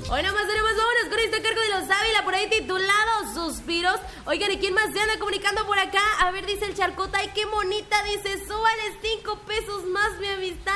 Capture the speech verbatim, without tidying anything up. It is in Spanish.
Hoy nomás tenemos, vámonos con este cargo de los Ávila, por ahí titulado Suspiros. Oigan, ¿y quién más se anda comunicando por acá? A ver, dice el Charcota, ay, qué bonita, dice, súbale cinco pesos más, mi amistad.